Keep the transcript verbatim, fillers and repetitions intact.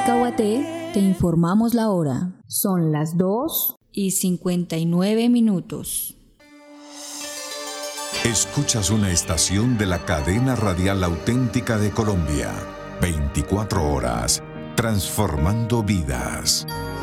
Cahuaté, te informamos la hora. Son las dos y cincuenta y nueve minutos. Escuchas una estación de la cadena radial auténtica de Colombia. veinticuatro horas, transformando vidas.